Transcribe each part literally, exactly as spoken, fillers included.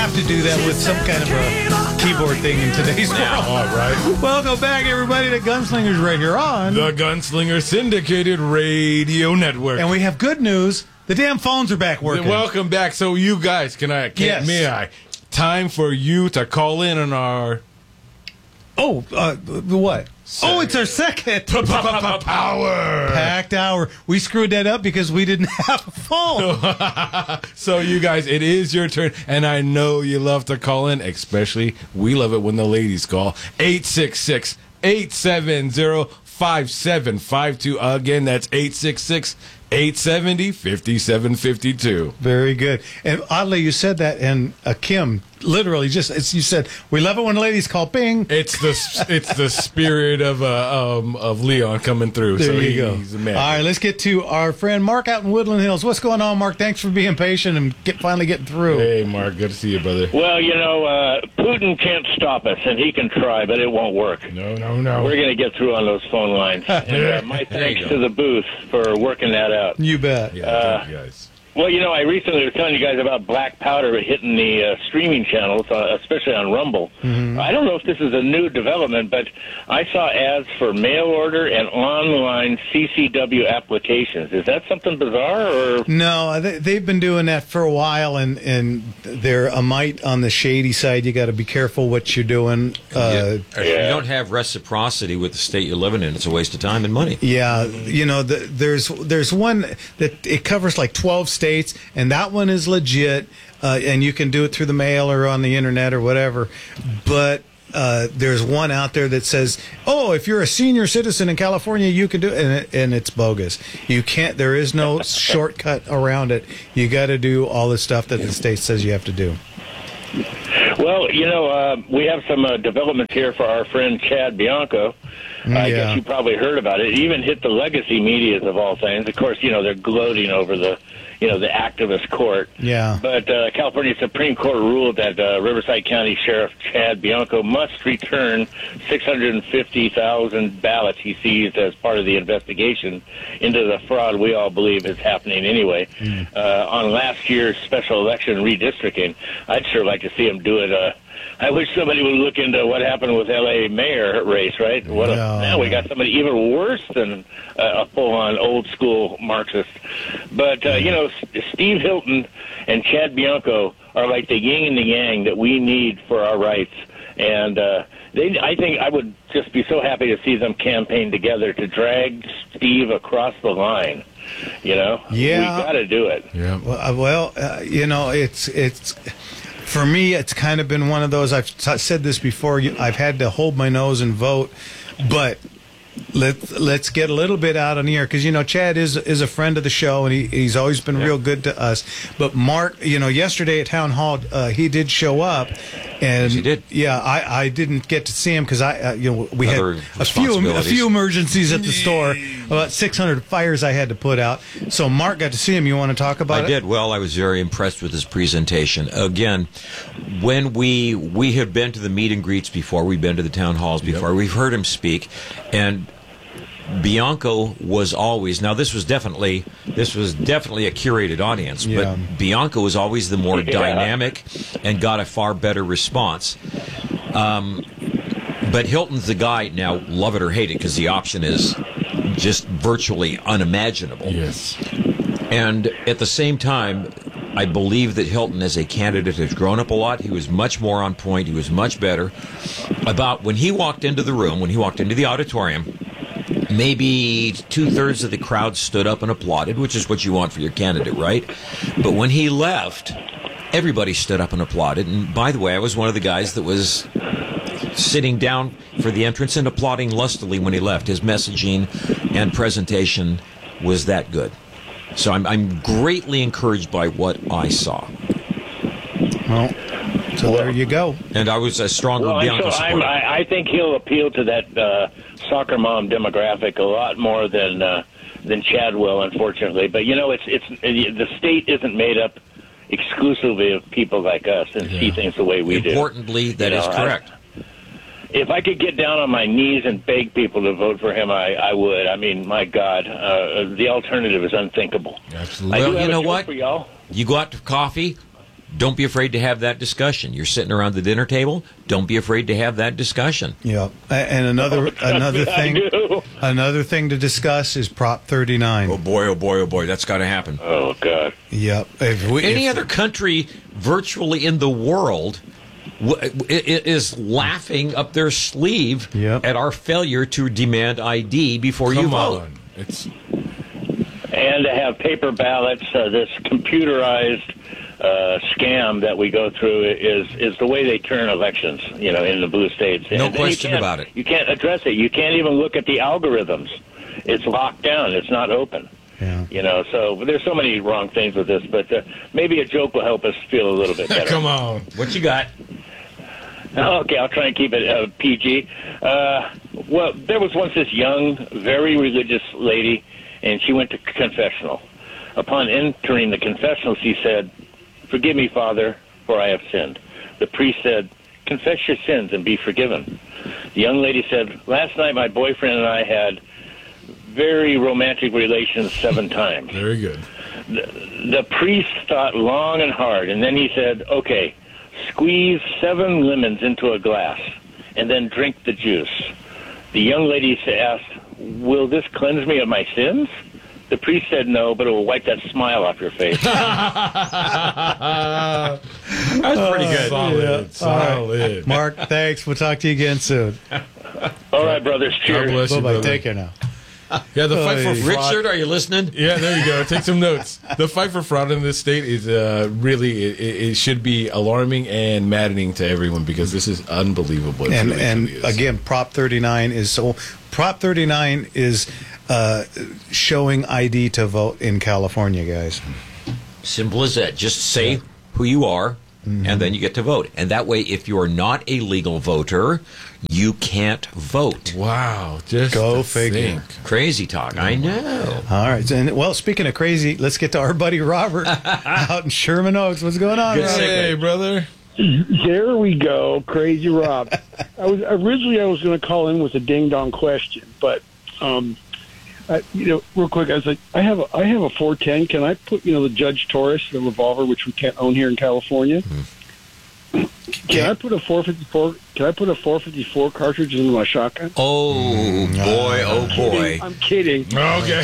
have to do that with some kind of a keyboard thing in today's world. All right. Welcome back, everybody, to Gunslingers right here on the Gunslinger Syndicated Radio Network. And we have good news. The damn phones are back working. Welcome back. So you guys, can I, can, yes. may I, time for you to call in on our... Oh, uh, what? Second. Oh, it's our second Power packed hour. We screwed that up because we didn't have a phone. So you guys, it is your turn, and I know you love to call in, especially we love it when the ladies call. eight six six, eight seven zero, five seven five two. Again, that's eight six six, eight seven zero, five seven five two. Very good. And oddly, you said that, and uh, Kim, literally, just it's, you said, we love it when ladies call Bing. It's the it's the spirit of uh, um of Leon coming through. There so you he, go. He's a man. All right, let's get to our friend Mark out in Woodland Hills. What's going on, Mark? Thanks for being patient and get, finally getting through. Hey, Mark, good to see you, brother. Well, you know, uh, Putin can't stop us, and he can try, but it won't work. No, no, no. We're going to get through on those phone lines. And, uh, my thanks to the booth for working that out. You bet. Yeah, Uh, thank you guys. Well, you know, I recently was telling you guys about black powder hitting the uh, streaming channels, uh, especially on Rumble. Mm-hmm. I don't know if this is a new development, but I saw ads for mail order and online C C W applications. Is that something bizarre? Or No, they, they've been doing that for a while, and, and they're a mite on the shady side. You got to be careful what you're doing. Uh, If you don't have reciprocity with the state you're living in, it's a waste of time and money. Yeah, you know, the, there's there's one that it covers like twelve states, and that one is legit, uh, and you can do it through the mail or on the internet or whatever. But uh, there's one out there that says, "Oh, if you're a senior citizen in California, you can do it," and, it, and it's bogus. You can't. There is no shortcut around it. You got to do all the stuff that the state says you have to do. Well, you know, uh, we have some uh, developments here for our friend Chad Bianco. Uh, I Yeah. guess you probably heard about it. It even hit the legacy medias of all things. Of course, you know, they're gloating over the, you know, the activist court. Yeah. But uh, California Supreme Court ruled that uh, Riverside County Sheriff Chad Bianco must return six hundred fifty thousand ballots he seized as part of the investigation into the fraud we all believe is happening anyway. Mm. Uh, on last year's special election redistricting, I'd sure like to see him do it. Uh, I wish somebody would look into what happened with L A mayor race, right? What a, No. now we got somebody even worse than uh, a full-on old-school Marxist. But, uh, you know, S- Steve Hilton and Chad Bianco are like the yin and the yang that we need for our rights. And uh, they, I think I would just be so happy to see them campaign together to drag Steve across the line. You know? Yeah. We got to do it. Yeah. Well, uh, well uh, you know, it's it's for me. It's kind of been one of those. I've t- said this before. you- I've had to hold my nose and vote, but let's let's get a little bit out on the air because you know Chad is is a friend of the show and he, he's always been real good to us. But Mark, you know, yesterday at town hall, uh, he did show up, and Yes, he did. Yeah, I, I didn't get to see him because I uh, you know we Other had a few a responsibilities. few emergencies at the store, about six hundred fires I had to put out. So Mark got to see him. You want to talk about I it? did. Well, I was very impressed with his presentation. Again, when we we have been to the meet and greets before, we've been to the town halls before, we've heard him speak, and Bianco was always, now this was definitely this was definitely a curated audience, Yeah. but Bianco was always the more Yeah. dynamic and got a far better response. Um, but Hilton's the guy, now love it or hate it, because the option is just virtually unimaginable. Yes. And at the same time, I believe that Hilton as a candidate has grown up a lot. He was much more on point. He was much better. About when he walked into the room, when he walked into the auditorium, maybe two-thirds of the crowd stood up and applauded, which is what you want for your candidate, right? But when he left, everybody stood up and applauded. And by the way, I was one of the guys that was sitting down for the entrance and applauding lustily when he left. His messaging and presentation was that good. So I'm, I'm greatly encouraged by what I saw. Well, so there you go. And I was a stronger Well, Bianco I'm so, I'm, supporter. I, I think he'll appeal to that uh, soccer mom demographic a lot more than uh, than Chad will, unfortunately. But you know, it's it's the state isn't made up exclusively of people like us and see things the way we do. Importantly, that You is know, I- correct. If I could get down on my knees and beg people to vote for him, I, I would. I mean, my God, uh, the alternative is unthinkable. Absolutely. I do Well, have you a know joke what? For y'all. You go out to coffee, don't be afraid to have that discussion. You're sitting around the dinner table. Don't be afraid to have that discussion. Yeah, A- and another another I thing, do. another thing to discuss is Prop thirty-nine. Oh boy, oh boy, oh boy, that's got to happen. Oh, God. Yep. If we, Any if- other country virtually in the world w- i- i- is laughing up their sleeve Yep. at our failure to demand I D before you Come vote. on. It's And to have paper ballots, uh, this computerized uh, scam that we go through is is the way they turn elections, you know, in the blue states. No And then you question can't- about it. You can't address it. You can't even look at the algorithms. It's locked down. It's not open. Yeah. You know, so there's so many wrong things with this, but uh, maybe a joke will help us feel a little bit better. come on. What you got? Okay, I'll try and keep it uh, P G. Uh, well, there was once this young, very religious lady, and she went to confessional. Upon entering the confessional, she said, "Forgive me, Father, for I have sinned." The priest said, "Confess your sins and be forgiven." The young lady said, "Last night my boyfriend and I had very romantic relations seven times." Very good. The priest thought long and hard, and then he said, "Okay, squeeze seven lemons into a glass, and then drink the juice." The young lady asked, "Will this cleanse me of my sins?" The priest said, "No, but it will wipe that smile off your face." That's pretty good. Solid. Solid. Mark, thanks. We'll talk to you again soon. All right, brothers. God Cheers. bless you, Bye bye. brother. Take care now. Yeah, the fight for Hey. fraud. Richard, are you listening? Yeah, there you go. Take some notes. The fight for fraud in this state is uh, really it, it should be alarming and maddening to everyone because this is unbelievable. It And really, and truly is. again, Prop thirty-nine is so. Prop thirty-nine is uh, showing I D to vote in California, guys. Simple as that. Just say who you are, and then you get to vote. And that way, if you're not a legal voter, you can't vote. wow, just Go to figure. think. Crazy talk. I know. All right. And well, speaking of crazy, let's get to our buddy Robert out in Sherman Oaks. What's going on, Good Robert? segue. Hey, brother. There we go, Crazy Rob. I was originally I was going to call in with a ding dong question, but um, I, you know, real quick, I was like, I have a, I have a four ten. Can I put you know the Judge Taurus, the revolver, which we can't own here in California? Can I put a four fifty-four? Can I put a four fifty-four cartridge into my shotgun? Oh boy! Oh boy! I'm kidding. Okay.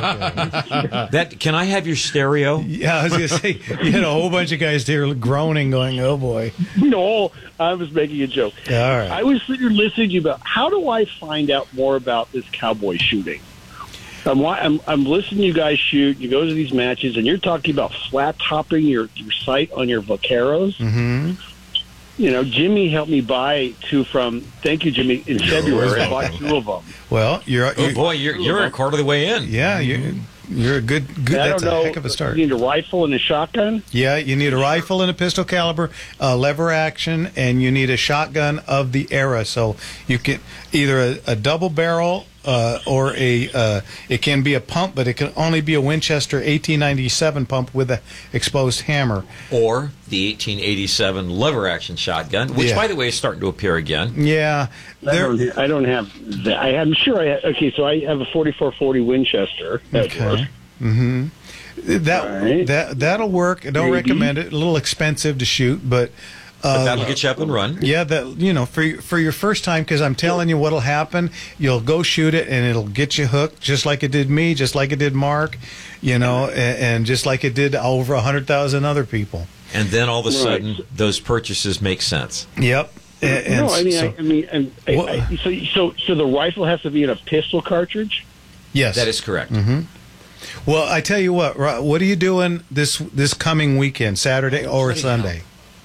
That can I have your stereo? Yeah, I was going to say, you had a whole bunch of guys there groaning, going, oh, boy. No, I was making a joke. Yeah, all right. I was sitting here listening to you about how do I find out more about this cowboy shooting? I'm, wa- I'm, I'm listening to you guys shoot. You go to these matches, and you're talking about flat topping your, your sight on your Vaqueros. Mm-hmm. You know, Jimmy helped me buy two from. Thank you, Jimmy. In February, I bought two of them. Well, you're, Oh you're boy, you're you're a quarter of the way in. yeah, you're, you're a good, good I that's don't a know. heck of a start. You need a rifle and a shotgun. Yeah, you need a rifle and a pistol caliber, uh, lever action, and you need a shotgun of the era. So you can either a, a double barrel uh, or a uh, it can be a pump, but it can only be a Winchester eighteen ninety-seven pump with a exposed hammer. Or the eighteen eighty-seven lever action shotgun, which, Yeah. by the way, is starting to appear again. Yeah, I there. don't, I don't have that. I, I'm sure I have. Okay, so I have a forty-four forty Winchester. That Okay. works. Mm-hmm. That Right. that that'll work. I don't Maybe. recommend it. A little expensive to shoot, but. But Uh, that'll get you up and run. Yeah, that you know, for your- for your first time, because I'm telling you what'll happen. You'll go shoot it, and it'll get you hooked, just like it did me, just like it did Mark, you know, and, and just like it did over a hundred thousand other people. And then all of a Right. sudden, those purchases make sense. Yep. And, and no, I mean, so- I, I mean, and, I, What- I, so, so, so the rifle has to be in a pistol cartridge. yes, That is correct. Well, I tell you what, Ro- what are you doing this this coming weekend, Saturday or bloody Sunday?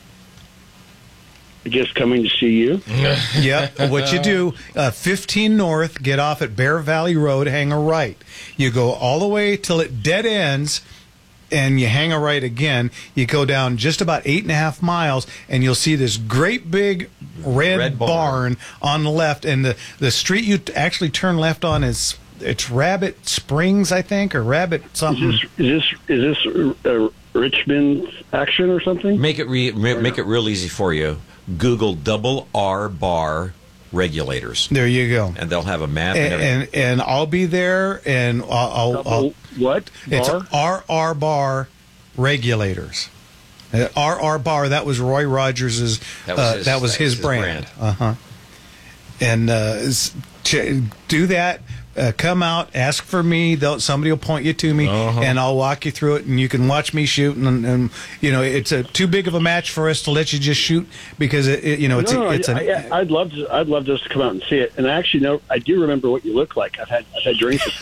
Just coming to see you. Yep. What you do, uh, fifteen North, get off at Bear Valley Road, hang a right. You go all the way till it dead ends, and you hang a right again. You go down just about eight and a half miles, and you'll see this great big red, Red barn. barn. on the left. And the, the street you t- actually turn left on is it's Rabbit Springs, I think, or Rabbit Is something. this is this is this uh, Richmond action or something? Make it re- ma- make it real easy for you. Google double R bar regulators, There you go. and they'll have a map and And, everything. and and I'll be there, and I'll, I'll, I'll Double, what it's bar? R R bar regulators. Uh, R R Bar, that was Roy Rogers' That was uh, his- that was that his was his brand. brand. Uh-huh. And uh, s- ch- do that. Uh, come out, ask for me. They'll, somebody will point you to me, Uh-huh. and I'll walk you through it. And you can watch me shoot. And, and you know, it's a too big of a match for us to let you just shoot because it, it you know, it's no, a, no, it's I, an. I, I'd love to. I'd love just to come out and see it. And I actually know. I do remember what you look like. I've had. I've had drinks. with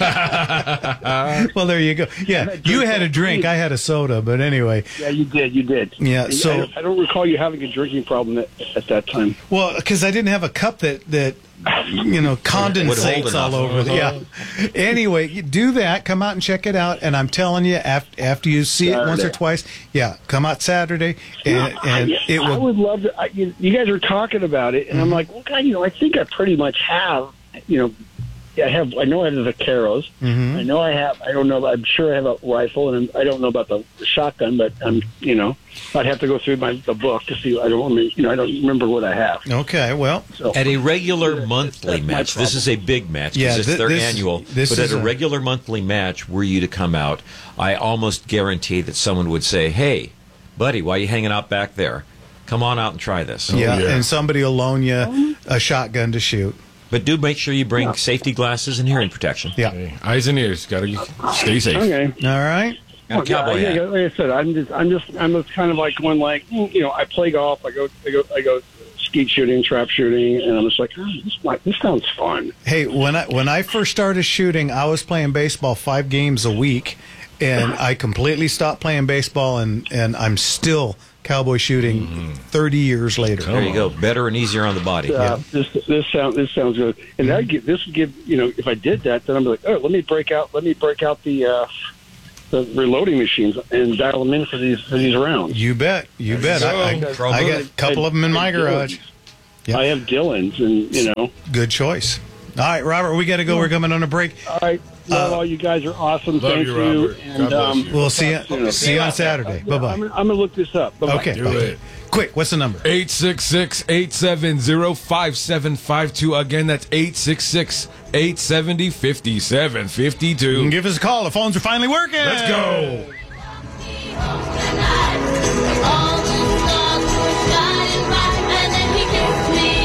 you. Well, there you go. Yeah, had you drink had a all drink. three. I had a soda. But anyway, Yeah, you did. You did. Yeah, And so- I don't, I don't recall you having a drinking problem at, at that time. well, because I didn't have a cup that that you know condensates enough. all over. The, yeah. Anyway, you do that. Come out and check it out. And I'm telling you, after after you see it once or Saturday. twice, yeah, come out Saturday, and, and I, it I will. would love to. I, you, you guys were talking about it, and I'm like, well, God, you know, I think I pretty much have. You know, I have. I know I have the Vaqueros. Mm-hmm. I know I have. I don't know. I'm sure I have a rifle, and I don't know about the, the shotgun, but I'm. You know, I'd have to go through my the book to see. I don't. want to- You know, I don't remember what I have. Okay, well, So At a regular That's monthly my match, this problem. is a big match because Yeah, it's thi- their this- annual. this But at is a a- regular monthly match, were you to come out, I almost guarantee that someone would say, "Hey, buddy, why are you hanging out back there? Come on out and try this." yeah, yeah. and somebody will loan you a shotgun to shoot. But do make sure you bring safety glasses and hearing protection. Yeah. Hey, eyes and ears. Got to stay safe. okay. All right. And a cowboy yeah, hat. yeah, like I said, I'm just, I'm just, I'm just kind of like going like, mm, you know, I play golf, I go, I go, I go skeet shooting, trap shooting, and I'm just like, oh, this, might, this sounds fun. Hey, when I when I first started shooting, I was playing baseball five games a week, and I completely stopped playing baseball, and, and I'm still cowboy shooting thirty years later. There you go. Better and easier on the body. Uh, This, this sound, this sounds good, and that give, this would give, you know, if I did that, then I'm like, oh, let me break out, let me break out the, uh, the reloading machines and dial them in for these, for these rounds. You bet. You bet. go. I, I, Trouble. I got a couple of them in my garage. Yeah. I have Dillons, and you know, Good choice. All right, Robert, we got to go. We're coming on a break. all right, love all you guys are awesome. Love Thank you, Robert. And God bless um, you. We'll see talk soon, you. okay? See you on Saturday. Bye I'm, bye. gonna- I'm gonna look this up. Bye-bye. Okay. Do bye. it. Quick. What's the number? eight six six, eight seven zero, five seven five two. Again, that's eight six six, eight seven zero, five seven five You can two. give us a call. The phones are finally working. Let's go. All the stars were shining bright, and then he kissed me.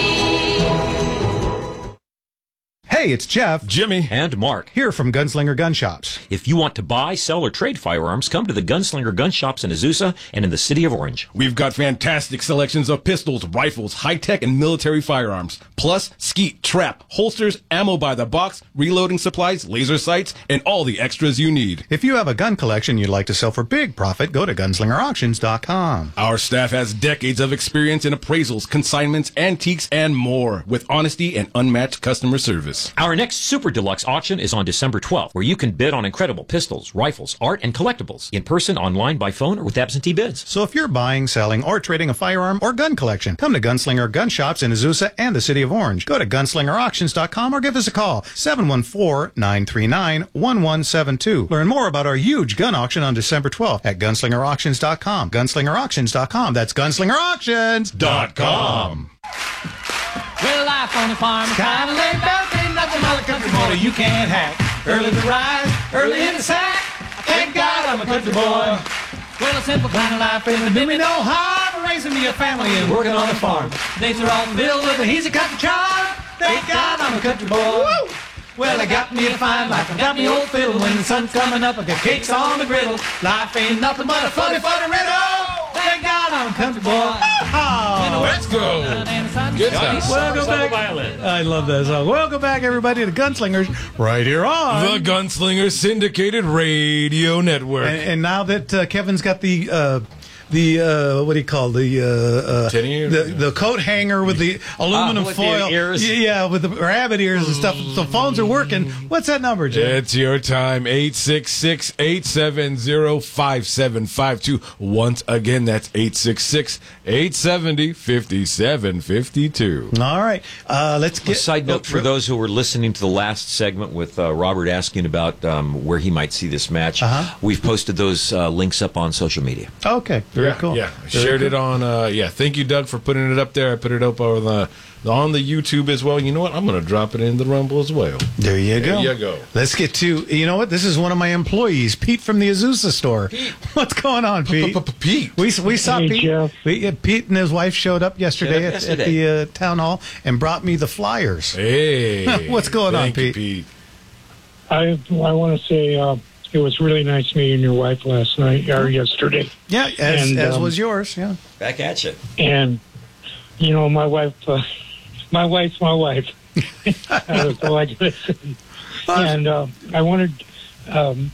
Hey, it's Jeff Jimmy. And Mark, here from Gunslinger Gun Shops. if you want to buy, sell, or trade firearms, come to the Gunslinger Gun Shops in Azusa and in the city of Orange. We've got fantastic selections of pistols, rifles, high-tech, and military firearms. Plus, skeet, trap, holsters, ammo by the box, reloading supplies, laser sights, and all the extras you need. If you have a gun collection you'd like to sell for big profit, go to gunslinger auctions dot com. Our staff has decades of experience in appraisals, consignments, antiques, and more, with honesty and unmatched customer service. Our next Super Deluxe auction is on December twelfth, where you can bid on incredible pistols, rifles, art, and collectibles, in person, online, by phone, or with absentee bids. So if you're buying, selling, or trading a firearm or gun collection, come to Gunslinger Gun Shops in Azusa and the city of Orange. Go to gunslinger auctions dot com or give us a call, seven one four, nine three nine, one one seven two. Learn more about our huge gun auction on December twelfth at gunslinger auctions dot com. gunslinger auctions dot com. That's gunslinger auctions dot com. Well, life on the farm is kind of laid back. Ain't nothing but a country boy you can't hack. Early to rise, early in the sack. Thank God I'm a country boy. Well, a simple kind of life ain't did me no harm. Raising me a family and working on the farm. Days are all filled with a easy country charm. Thank God I'm a country boy. Well, I got me a fine life. I got me old fiddle. When the sun's coming up, I got cakes on the griddle. Life ain't nothing but a funny, funny riddle. Thank God I'm a country boy. Let's go. Good stuff. Welcome back. I love that song. Welcome back, everybody, to Gunslingers right here on. The Gunslinger Syndicated Radio Network. And, and now that uh, Kevin's got the uh, the uh, what do you call the uh, uh, Teddy? the the coat hanger with the aluminum Ah, with the foil ears. Yeah, yeah, with the rabbit ears and stuff. The phones are working. What's that number, Jim? It's your time, eight six six, eight seven zero, five seven five two. Once again, that's eight six six, eight seven zero, five seven five two. All right, uh, let's A get. side note for those who were listening to the last segment with uh, Robert asking about um, where he might see this match, Uh-huh. we've posted those uh, links up on social media. Okay, Very yeah, cool. Yeah, I Very shared cool. it on. Uh, yeah, thank you, Doug, for putting it up there. I put it up on the on the YouTube as well. You know what? I'm going to drop it in the Rumble as well. There you go. There you go. Let's get to, you know what? This is one of my employees, Pete from the Azusa store. What's going on, Pete? Pete. We, we saw Hey, Pete. Jeff. We, uh, Pete and his wife showed up yesterday, Showed up at, at yesterday. the uh, town hall and brought me the flyers. Hey, What's going on, thank you, Pete? Pete? I I want to say uh, it was really nice meeting your wife last night or yesterday, Yeah, as, And, as um, was yours. Yeah. Back at you. and you know my wife, uh, my wife's my wife. That's all I gotta say. And uh, I wanted, um,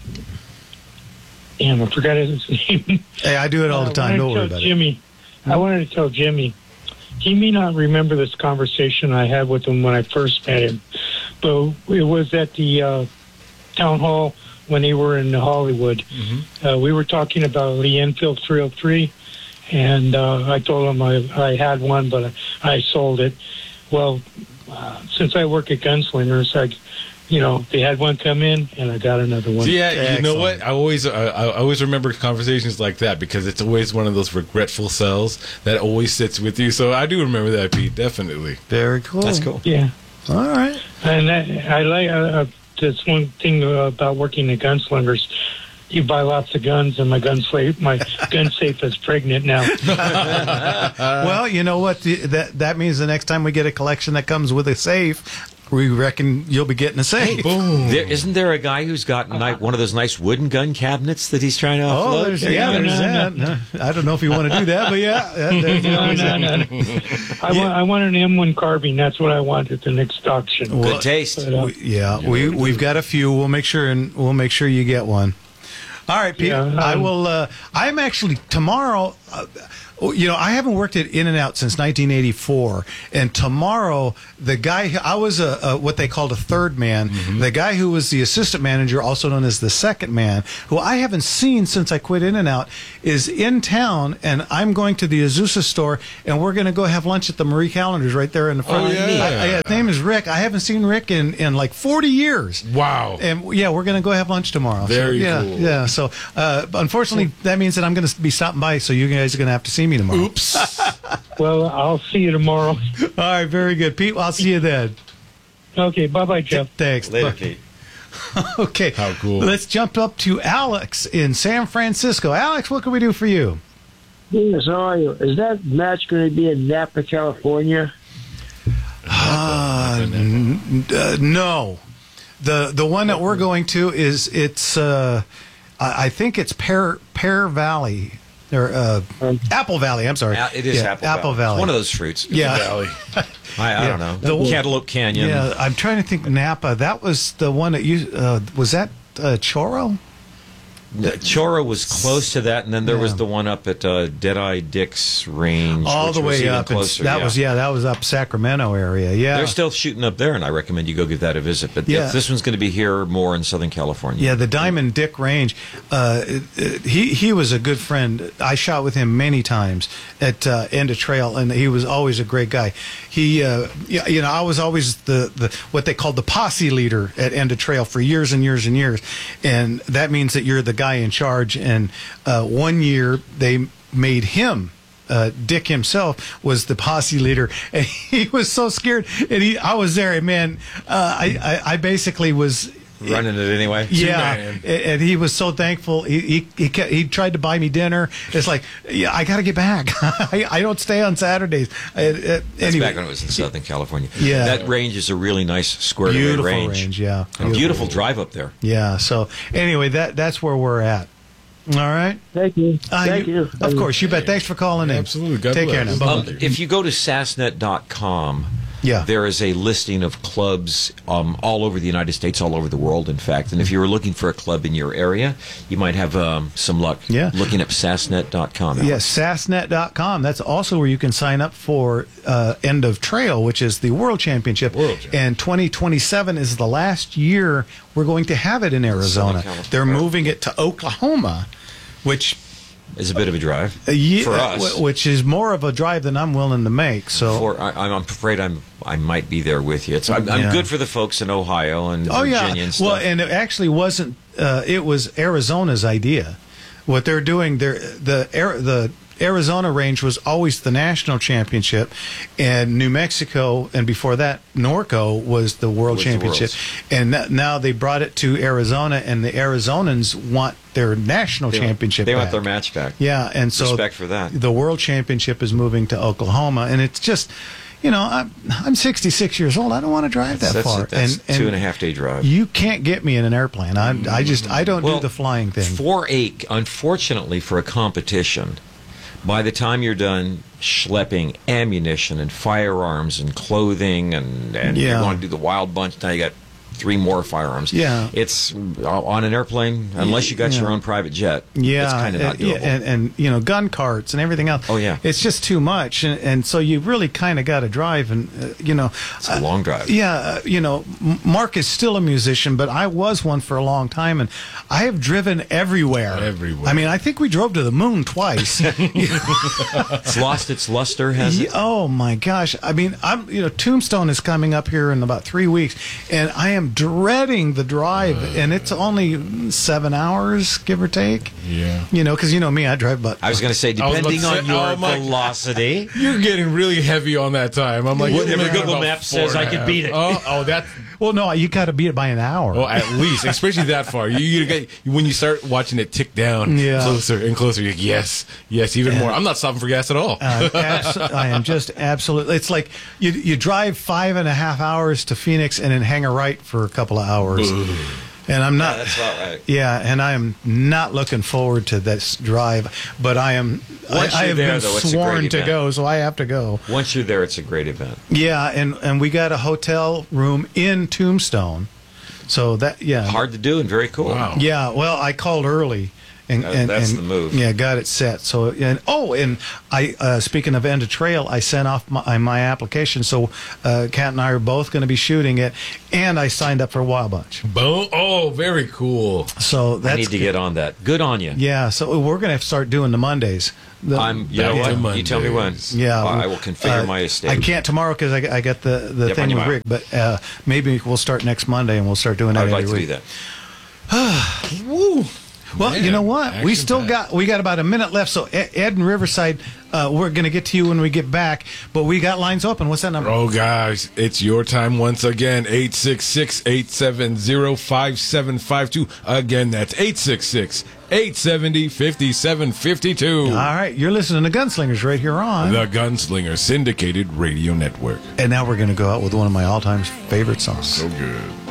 damn, I forgot his name. Hey, I do it all the I time. wanted Don't to worry tell about it. Jimmy, I wanted to tell Jimmy. He may not remember this conversation I had with him when I first met him, but it was at the uh, town hall when they were in Hollywood. Mm-hmm. Uh, we were talking about the Enfield three oh three, and uh, I told him I, I had one, but I, I sold it. Well, uh, since I work at Gunslingers, I, you know, they had one come in, and I got another one. Yeah, you know Excellent. what? I always, I, I always remember conversations like that because it's always one of those regretful sells that always sits with you. So I do remember that, Pete. Definitely. Very cool. That's cool. Yeah. All right. And that, I like uh, uh, that's one thing uh, about working at Gunslingers. You buy lots of guns, and my gun safe, my gun safe is pregnant now. well, you know what? The, that that means the next time we get a collection that comes with a safe, we reckon you'll be getting a safe. Boom. There, isn't there a guy who's got ni- one of those nice wooden gun cabinets that he's trying to offload? Oh, there's, yeah, no, there's no, that. No, I don't know if you want to do that, but yeah. that- there's no, always no, that. no. I, want, I want an M one carbine. That's what I want at the next auction. Well, Good taste. But, uh, We- yeah, we we've got a few. We'll make sure and we'll make sure you get one. All right, Pete. Yeah, um, I will. Uh, I'm actually tomorrow. Uh, you know, I haven't worked at In and Out since nineteen eighty-four, and tomorrow the guy I was a, a what they called a third man. Mm-hmm. The guy who was the assistant manager, also known as the second man, who I haven't seen since I quit In and Out, is in town, and I'm going to the Azusa store, and we're going to go have lunch at the Marie Callender's right there in the front. Oh, yeah. I- I- his name is Rick. I haven't seen Rick in in like forty years. Wow. And yeah, we're going to go have lunch tomorrow. Very so, yeah, cool. Yeah. So, uh, unfortunately, that means that I'm going to be stopping by. So you guys are going to have to see me tomorrow. Oops. Well, I'll see you tomorrow. All right. Very good, Pete. Well, I'll see you then. Okay, bye-bye, Jeff. Thanks. Later, Bye. Pete. Okay. How cool. Let's jump up to Alex in San Francisco. Alex, what can we do for you? Yes, how are you? Is that match going to be in Napa, California? Uh, n- uh, no. The the one that we're going to is it's uh, I I think it's Pear Pear Valley or uh, Apple Valley. I'm sorry. Uh, it is Yeah, Apple, Apple Valley. It's one of those fruits. Yeah. Valley. I, I Yeah. don't know. The- Cantaloupe Canyon. Yeah, I'm trying to think. Napa. That was the one that you uh, was that uh, Choro. Uh, Choro was close to that, and then there was Yeah. the one up at uh, Deadeye Dick's Range. All which the was way even up. and Closer. that yeah. was yeah. That was up Sacramento area. Yeah. They're still shooting up there, and I recommend you go give that a visit. But Yeah. this one's going to be here more in Southern California. Yeah, the Diamond Dick Range. Uh, it- it- he he was a good friend. I shot with him many times at uh, End of Trail, and he was always a great guy. He, uh, yeah, you know, I was always the, the what they called the posse leader at End of Trail for years and years and years, and that means that you're the guy in charge. And uh, one year they made him. Uh, Dick himself was the posse leader, and he was so scared. And he, I was there, and man, uh, I, I, I basically was Running it anyway. yeah, Two-man. and and he was so thankful. He he he, kept, he tried to buy me dinner. It's like, yeah, I got to get back. I, I don't stay on Saturdays. Uh, uh, That's anyway, back when it was in Southern California. Yeah. That range is a really nice squared away beautiful range. range. Yeah, And beautiful drive up there. Yeah. So anyway, that that's where we're at. All right. Thank you. Uh, Thank you. Of course, you bet. Thanks for calling in. Absolutely. God Take care bless. now. Um, Bye. if you go to sassnet dot com, Yeah. there is a listing of clubs um, all over the United States, all over the world, in fact. And if you were looking for a club in your area, you might have um, some luck Yeah. looking at sassnet dot com. Yes, sassnet dot com. That's also where you can sign up for uh, End of Trail, which is the World Championship. World Championship. And twenty twenty-seven is the last year we're going to have it in Arizona. California. They're moving it to Oklahoma, which It's a bit of a drive uh, ye- for uh, us. w- which is more of a drive than I'm willing to make. So For I, I'm afraid I'm I might be there with you. It's I'm, I'm Yeah. good for the folks in Ohio and oh Virginia yeah, and stuff. well, and it actually wasn't. Uh, it was Arizona's idea. What they're doing, they're the air the. Arizona range was always the national championship, and New Mexico, and before that, Norco was the world Was the championship. And th- now they brought it to Arizona, and the Arizonans want their national They want- championship They back. want their match back. Yeah, and so Respect for that. the world championship is moving to Oklahoma, and it's just, you know, I'm I'm sixty-six years old. I don't want to drive that That's, far. that's and, two and a half day drive. You can't get me in an airplane. I I just I don't Well, do the flying thing. For a, unfortunately, for a competition, by the time you're done schlepping ammunition and firearms and clothing and, and Yeah. you're going to do the wild bunch, now you got three more firearms. Yeah. It's uh, on an airplane, unless you got Yeah. your own private jet. Yeah, It's kind of not and, doable. and, and you know, gun carts and everything else. Oh, yeah. It's just too much, and, and so you really kind of got to drive, and uh, you know, It's a long drive. yeah, uh, you know, M- Mark is still a musician, but I was one for a long time, and I have driven everywhere. Everywhere. I mean, I think we drove to the moon twice. It's lost its luster, has Ye- it? Oh my gosh! I mean, I'm you know, Tombstone is coming up here in about three weeks, and I am dreading the drive, and it's only seven hours, give or take. Yeah. You know, because you know me, I drive about. I was going to say, I was about depending to on say, your oh, my- velocity. You're getting really heavy on that time. I'm like, What you're if making Google about Maps four says and I a could half. beat it? Oh, oh, that. Well, no, you got to beat it by an hour. Well, at least, especially that far. You, you get when you start watching it tick down Yeah. closer and closer. You're like, yes, yes, even more. I'm not stopping for gas at all. Uh, abs- I am just absolutely. It's like you you drive five and a half hours to Phoenix and then hang a right for a couple of hours. And I'm not. Yeah, that's about right. Yeah, and I am not looking forward to this drive, but I am. I, Once I you're have there, been though, it's a sworn great to event. go, so I have to go. Once you're there, it's a great event. Yeah, and and we got a hotel room in Tombstone, so that yeah. Hard to do and very cool. Wow. Yeah, well, I called early. And, That- and, that's and- the move. Yeah, got it set. So and oh, and I uh, speaking of End of Trail, I sent off my, my application. So uh, Kat and I are both going to be shooting it, and I signed up for Wild Bunch. Boom. Oh, very cool. So that's I need to get on that. Good on you. yeah. So we're going to have to start doing the Mondays. The- I'm. You know Back to what? You tell me when. Mondays. yeah, I will configure uh, my estate. I can't tomorrow because I, I got the the Yep, I thing knew with I- Rick, but uh, maybe we'll start next Monday and we'll start doing that I'd like every to do week. that. Woo. Well, Man, you know what? We action still packed. got we got about a minute left. So Ed Ed and Riverside, uh, we're going to get to you when we get back. But we got lines open. What's that number? Oh, guys, it's your time once again. eight six six, eight seven zero, five seven five two. Again, that's eight six six, eight seven zero, five seven five two. All right, you're listening to Gunslingers right here on. The Gunslinger Syndicated Radio Network. And now we're going to go out with one of my all-time favorite songs. So good.